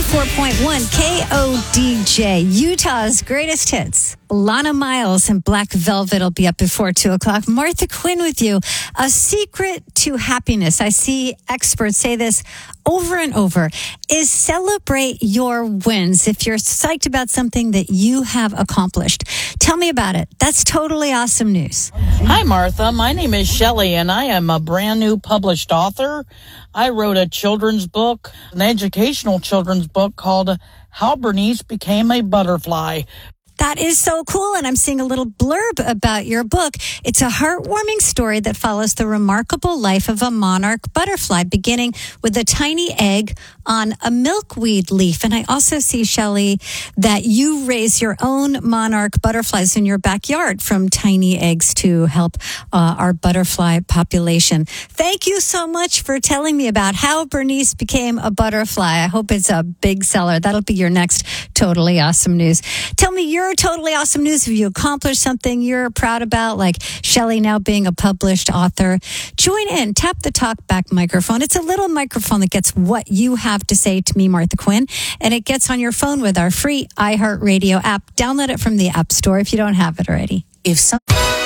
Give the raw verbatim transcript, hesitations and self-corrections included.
four point one K O D J, Utah's greatest hits. Lana Miles and Black Velvet will be up before two o'clock. Martha Quinn with you. A secret to happiness, I see experts say this over and over, is celebrate your wins. If you're psyched about something that you have accomplished, tell me about it. That's totally awesome news. Hi, Martha. My name is Shelley, and I am a brand new published author. I wrote a children's book, an educational children's book called How Bernice Became a Butterfly. That is so cool, and I'm seeing a little blurb about your book. It's a heartwarming story that follows the remarkable life of a monarch butterfly, beginning with a tiny egg on a milkweed leaf. And I also see, Shelley, that you raise your own monarch butterflies in your backyard from tiny eggs to help uh, our butterfly population. Thank you so much for telling me about how Bernice became a butterfly. I hope it's a big seller. That'll be your next totally awesome news. Tell me your totally awesome news. Have you accomplished something you're proud about, like Shelley now being a published author? Join in. Tap the talk back microphone. It's a little microphone that gets what you have to say to me, Martha Quinn, and it gets on your phone with our free iHeartRadio app. Download it from the App Store if you don't have it already. If some